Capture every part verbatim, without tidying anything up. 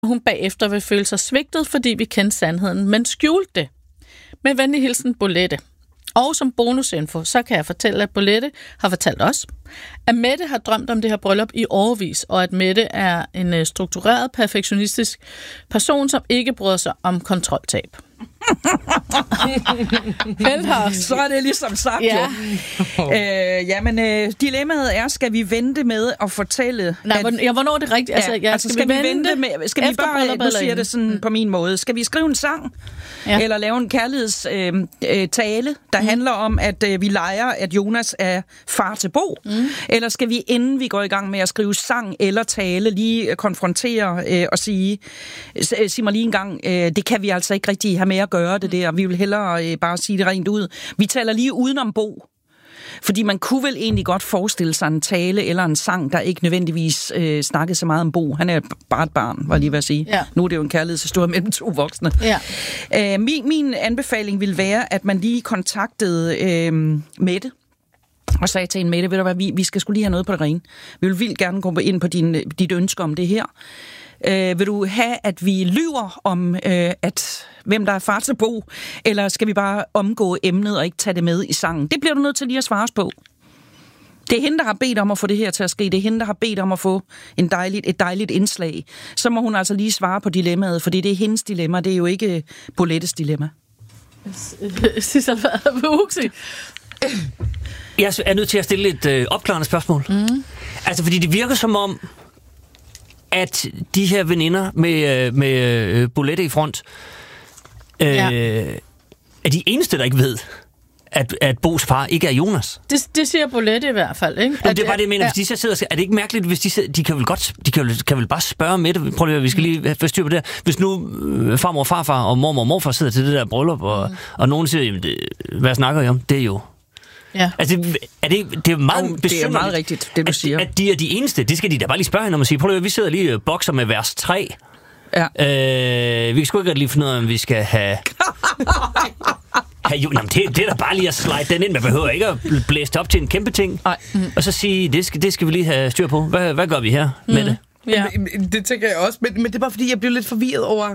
hun bagefter vil føle sig svigtet, fordi vi kendte sandheden, men skjulte det. Med venlig hilsen, Bolette. Og som bonusinfo, så kan jeg fortælle, at Bolette har fortalt os, at Mette har drømt om det her bryllup i årevis, og at Mette er en struktureret, perfektionistisk person, som ikke bryder sig om kontroltab. Så er det ligesom sagt, ja. jo. Øh, jamen, øh, dilemmaet er, skal vi vente med at fortælle... Nej, at, ja, hvornår er det rigtigt? Ja, altså, ja, altså, skal, skal vi vi vente, vente med... Skal vi bare... Nu siger det sådan mm. på min måde. Skal vi skrive en sang? Ja. Eller lave en kærlighedstale, øh, øh, tale, der mm. handler om, at øh, vi leger, at Jonas er far til Bo? Mm. Eller skal vi, inden vi går i gang med at skrive sang eller tale, lige konfrontere øh, og sige... Sig mig lige en gang, øh, det kan vi altså ikke rigtig have med at gøre, det der. Vi vil hellere øh, bare sige det rent ud. Vi taler lige udenom Bo. Fordi man kunne vel egentlig godt forestille sig en tale eller en sang, der ikke nødvendigvis øh, snakkede så meget om Bo. Han er bare et barn, var jeg lige ved at sige. Ja. Nu er det jo en kærlighedshistorie mellem to voksne. Ja. Øh, min, min anbefaling ville være, at man lige kontaktede øh, Mette, og sagde til en Mette, ved du hvad, vi, vi skal sgu lige have noget på det rene. Vi vil vildt gerne komme ind på din, dit ønske om det her. Øh, vil du have, at vi lyver om, øh, at hvem der er far til Bo, eller skal vi bare omgå emnet og ikke tage det med i sangen? Det bliver du nødt til lige at svare os på. Det er hende, der har bedt om at få det her til at ske. Det er hende, der har bedt om at få en dejligt, et dejligt indslag. Så må hun altså lige svare på dilemmaet, fordi det er hendes dilemma, det er jo ikke Bolettes dilemma. Jeg er nødt til at stille et øh, opklarende spørgsmål. Mm. Altså, fordi det virker som om, at de her veninder med, med øh, Bolette i front, øh, ja. er de eneste, der ikke ved, at, at Bos far ikke er Jonas. Det, det siger Bolette i hvert fald, ikke? Jamen, det er bare det, jeg mener. Ja. Hvis de så sidder, er det ikke mærkeligt, hvis de sidder, de kan vel godt, de kan vel, kan vel bare spørge med det. Prøv lige, vi skal lige have styr på det her. Hvis nu øh, farmor og farfar og mormor og morfar sidder til det der bryllup, og, mm. og nogen siger, jamen, det, hvad snakker I om? Det er jo... Ja. Altså, er det, det er meget oh, det er meget rigtigt, det du at, siger. At de er de eneste. Det skal de da bare lige spørge hende om at sige. Prøv at vi sidder lige og bokser med vers tre. Ja. Øh, vi kan sgu ikke lige finde ud af, om vi skal have... have jo, jamen, det, det er da bare lige at slide den ind. Man behøver ikke at blæse op til en kæmpe ting. Mm. Og så sige, det skal, det skal vi lige have styr på. Hvad, hvad gør vi her mm. med det? Ja. Det tænker jeg også. Men, men det er bare fordi, jeg blev lidt forvirret over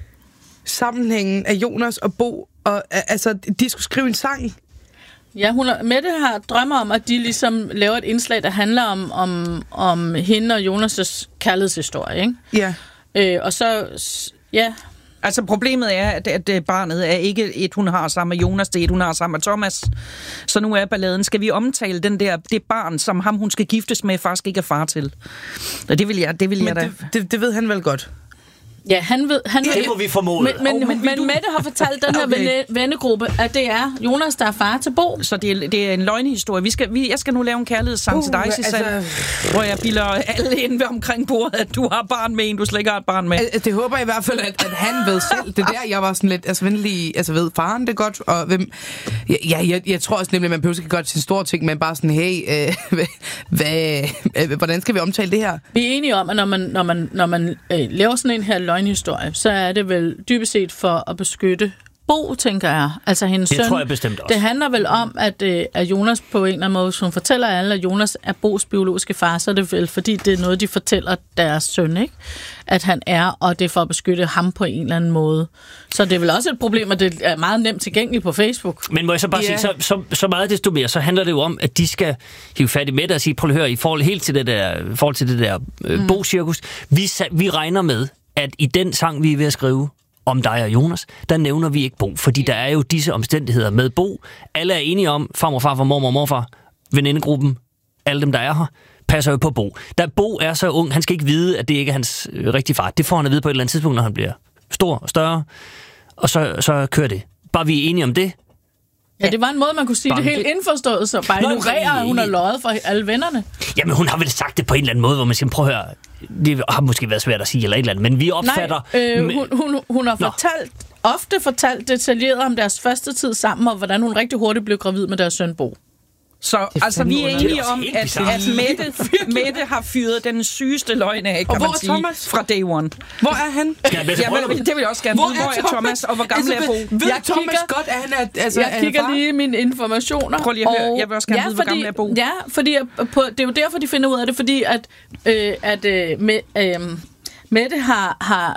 sammenhængen af Jonas og Bo. Og, altså, de skulle skrive en sang. Ja, hun er, Mette har drømmer om, at de ligesom laver et indslag, der handler om, om, om hende og Jonas' kærlighedshistorie, ikke? Ja. Øh, og så, ja... Altså, problemet er, at, at barnet er ikke et, hun har sammen med Jonas, det er et, hun har sammen med Thomas. Så nu er balladen. Skal vi omtale den der, det barn, som ham, hun skal giftes med, faktisk ikke er far til? Og det vil jeg, det vil jeg da... Det, det, det ved han vel godt. Ja, han ved... Han det ved, må vi formode. Men, men, oh, men, men du... Mette har fortalt den her okay. venne, vennegruppe, at det er Jonas, der er far til Bo. Så det er, det er en løgnehistorie. Vi skal, vi, jeg skal nu lave en kærlighedssang uh, til dig, Susanne, altså... hvor jeg bilder alle ind ved omkring bordet, at du har barn med en, du slet ikke har et barn med. Altså, det håber jeg i hvert fald, at, at han ved selv. Det der, jeg var sådan lidt, altså venlig, altså ved faren det godt, og hvem... Ja, jeg, jeg, jeg tror også nemlig, at man behøver ikke godt til store ting, men bare sådan, hey, øh, hvad, øh, hvordan skal vi omtale det her? Vi er enige om, at når man, når man, når man øh, laver sådan en her løgnehistorie, så er det vel dybest set for at beskytte Bo, tænker jeg. Altså hendes søn. Det tror jeg bestemt også. Det handler vel om, at, øh, at Jonas på en eller anden måde, som fortæller alle, at Jonas er Bos biologiske far, så er det vel, fordi det er noget, de fortæller deres søn, ikke? At han er, og det er for at beskytte ham på en eller anden måde. Så det er vel også et problem, at det er meget nemt tilgængeligt på Facebook. Men må jeg så bare yeah. sige, så, så, så meget desto mere, så handler det jo om, at de skal hive fat i Mette og sige, prøv at høre, i forhold, helt til det der, forhold til det der øh, mm. Bo-cirkus, vi, vi regner med, at i den sang, vi er ved at skrive om dig og Jonas, der nævner vi ikke Bo, fordi der er jo disse omstændigheder med Bo. Alle er enige om, farmor, farfar, mormor, morfar, venindegruppen, alle dem, der er her, passer jo på Bo. Da Bo er så ung, han skal ikke vide, at det ikke er hans øh, rigtige far. Det får han at vide på et eller andet tidspunkt, når han bliver stor og større, og så, så kører det. Bare vi er enige om det. Ja, det var en måde, man kunne sige Bang. det helt indforstået, så bare ignorerer, at hun har løjet for alle vennerne. Jamen, hun har vel sagt det på en eller anden måde, hvor man siger, prøv at høre, det har måske været svært at sige eller et eller andet, men vi opfatter... Nej, øh, hun, hun, hun har fortalt, ofte fortalt detaljeret om deres første tid sammen, og hvordan hun rigtig hurtigt blev gravid med deres søn Bo. Så altså, vi er enige om, at, at Mette, Mette har fyret den sygeste løgn af, kan man sige, Thomas? Fra day one. Hvor er han? Ja, men, det vil jeg også gerne vide. Hvor, hvor er Thomas, og hvor gammel altså, er Bo? Ved jeg Thomas kigger, godt, at han er altså, Jeg kigger er lige mine informationer. Prøv lige at høre. Jeg vil også gerne ja, vide, hvor gammel er Bo. Ja, fordi på, det er jo derfor, de finder ud af det, fordi at, øh, at øh, med, øh, Mette har, har